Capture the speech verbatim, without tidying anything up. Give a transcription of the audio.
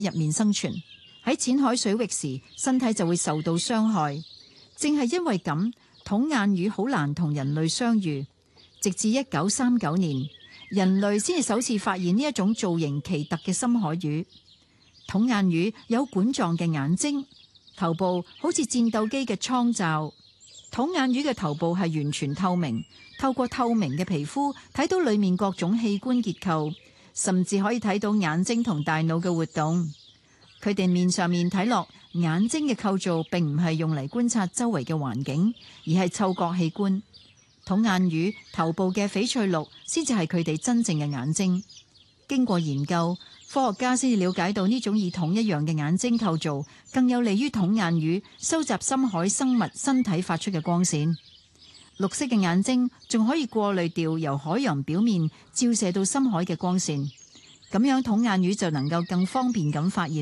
入面生存。喺淺海水域時，身體就會受到傷害。正係因為咁，筒眼魚好難同人類相遇。直至一九三九年，人類先至首次發現呢一種造型奇特嘅深海魚。筒眼魚有管狀嘅眼睛，頭部好似戰鬥機嘅艙罩。筒眼魚嘅頭部係完全透明，透過透明嘅皮膚睇到裏面各種器官結構，甚至可以睇到眼睛同大腦嘅活動。佢哋面上面睇落，眼睛嘅構造並唔係用嚟觀察周圍嘅環境，而係嗅覺器官。筒眼魚頭部嘅翡翠綠先至係佢哋真正嘅眼睛。經過研究，科學家先至了解到呢種以筒一樣嘅眼睛構造，更有利於筒眼魚收集深海生物身體發出嘅光線。綠色嘅眼睛仲可以過濾掉由海洋表面照射到深海嘅光線，咁樣筒眼魚就能夠更方便咁發現